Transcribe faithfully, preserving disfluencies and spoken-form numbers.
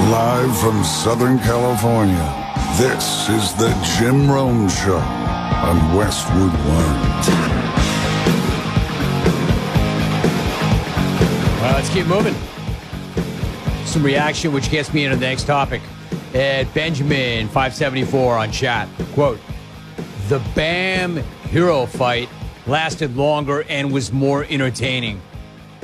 Live from Southern California, this is the Jim Rome Show on Westwood One. Well, let's keep moving. Some reaction, which gets me into the next topic. At Benjamin five seventy-four on chat, quote, "The Bam hero fight lasted longer and was more entertaining."